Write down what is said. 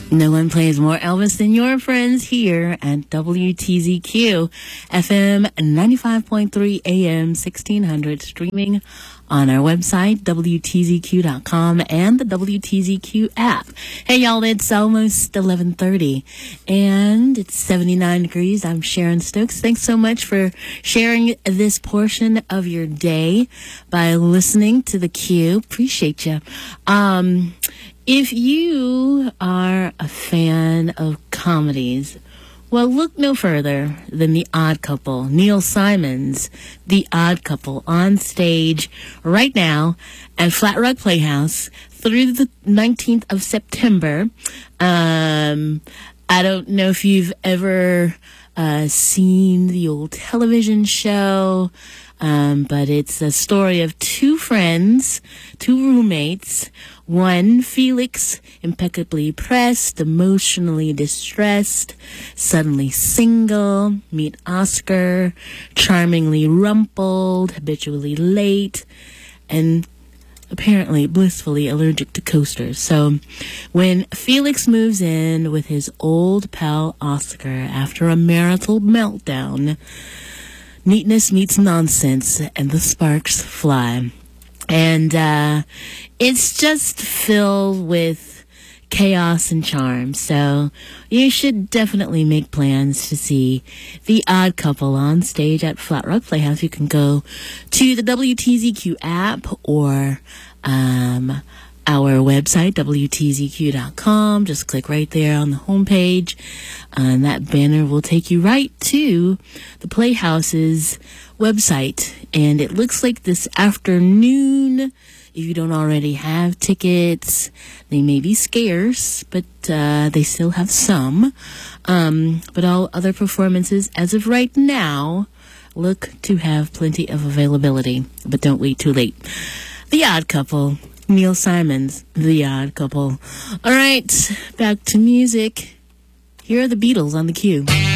No one plays more Elvis than your friends here at WTZQ FM 95.3 AM 1600, streaming on our website, WTZQ.com, and the WTZQ app. Hey, y'all, it's almost 11:30, and it's 79 degrees. I'm Sharon Stokes. Thanks so much for sharing this portion of your day by listening to the Q. Appreciate you. If you are a fan of comedies, well, look no further than The Odd Couple. Neil Simon's The Odd Couple on stage right now at Flat Rock Playhouse through the 19th of September. I don't know if you've ever seen the old television show, but it's a story of two friends, two roommates. One, Felix, impeccably pressed, emotionally distressed, suddenly single. Meet Oscar, charmingly rumpled, habitually late, and apparently blissfully allergic to coasters. So when Felix moves in with his old pal Oscar after a marital meltdown, neatness meets nonsense and the sparks fly. And it's just filled with chaos and charm. So you should definitely make plans to see The Odd Couple on stage at Flat Rock Playhouse. You can go to the WTZQ app or our website, WTZQ.com. Just click right there on the homepage. And that banner will take you right to the Playhouse's website. And it looks like this afternoon, if you don't already have tickets, they may be scarce, but they still have some. But all other performances, as of right now, look to have plenty of availability. But don't wait too late. The Odd Couple. Neil Simon's The Odd Couple. All right, back to music. Here are the Beatles on the Q.